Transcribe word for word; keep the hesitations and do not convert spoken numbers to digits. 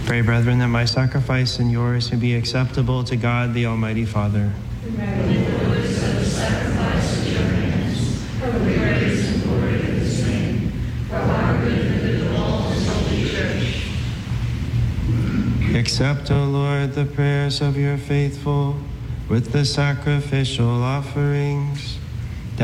Pray, brethren, that my sacrifice and yours may be acceptable to God, the Almighty Father. Accept, O Lord, the prayers of your faithful with the sacrificial offerings,